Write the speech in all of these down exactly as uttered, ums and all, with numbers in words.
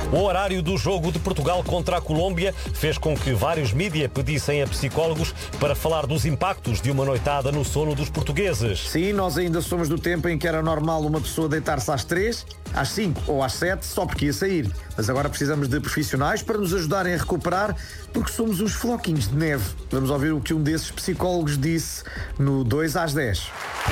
O horário do jogo de Portugal contra a Colômbia fez com que vários mídia pedissem a psicólogos para falar dos impactos de uma noitada no sono dos portugueses. Sim, nós ainda somos do tempo em que era normal uma pessoa deitar-se às três, às cinco ou às sete só porque ia sair. Mas agora precisamos de profissionais para nos ajudarem a recuperar, porque somos uns floquinhos de neve. Vamos ouvir o que um desses psicólogos disse no dois às dez.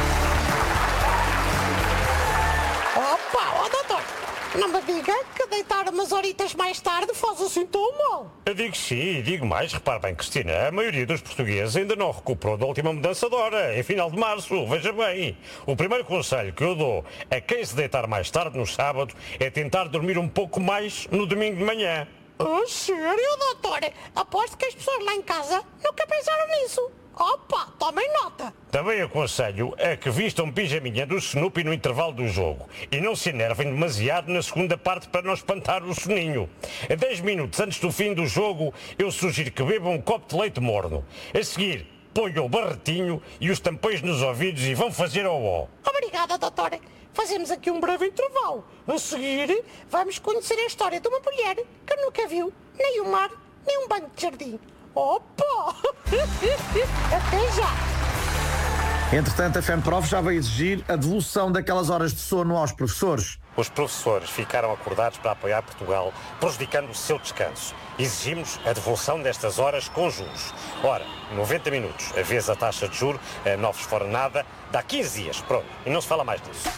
Opa, ó doutor, não me diga que deitar umas horitas mais tarde faz assim tão mal. Eu digo sim, digo mais. Repare bem, Cristina, a maioria dos portugueses ainda não recuperou da última mudança de hora, em final de março. Veja bem, o primeiro conselho que eu dou a quem se deitar mais tarde no sábado é tentar dormir um pouco mais no domingo de manhã. Oh, sério, doutor? Aposto que as pessoas lá em casa nunca pensaram nisso. Opa, tomem nota. Também aconselho a que vistam pijaminha do Snoopy no intervalo do jogo e não se enervem demasiado na segunda parte para não espantar o soninho. A dez minutos antes do fim do jogo, eu sugiro que bebam um copo de leite morno. A seguir, ponham o barretinho e os tampões nos ouvidos e vão fazer ao ó. Obrigada, doutor. Fazemos aqui um breve intervalo. A seguir, vamos conhecer a história de uma mulher que nunca viu nem o mar, nem um banco de jardim. Opa! Até já! Entretanto, a FEMPROF já veio exigir a devolução daquelas horas de sono aos professores. Os professores ficaram acordados para apoiar Portugal, prejudicando o seu descanso. Exigimos a devolução destas horas com juros. Ora, noventa minutos, a vez a taxa de juros, novos fora nada, dá quinze dias, pronto, e não se fala mais disso.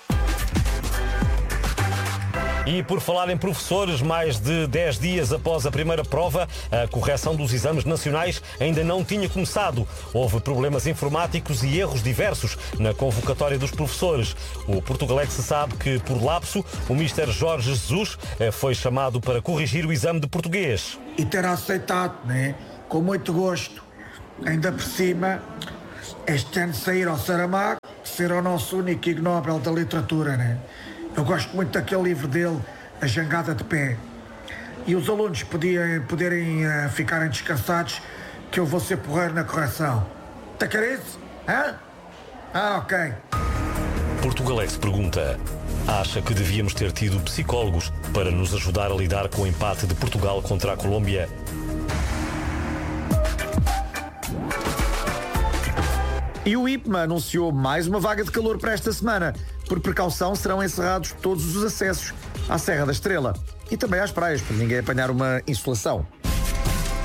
E por falar em professores, mais de dez dias após a primeira prova, a correção dos exames nacionais ainda não tinha começado. Houve problemas informáticos e erros diversos na convocatória dos professores. O Portugalex sabe que, por lapso, o mister Jorge Jesus foi chamado para corrigir o exame de português. E terá aceitado, né? Com muito gosto. Ainda por cima, este ano sair ao Saramago, ser o nosso único Ig Nobel da literatura, né? Eu gosto muito daquele livro dele, A Jangada de Pé. E os alunos podiam, poderem uh, ficarem descansados que eu vou ser porreiro na correção. Tá querido? Hã? Ah, ok. Portugalex pergunta: acha que devíamos ter tido psicólogos para nos ajudar a lidar com o empate de Portugal contra a Colômbia? E o I P M A anunciou mais uma vaga de calor para esta semana. Por precaução, serão encerrados todos os acessos à Serra da Estrela e também às praias, para ninguém apanhar uma insolação.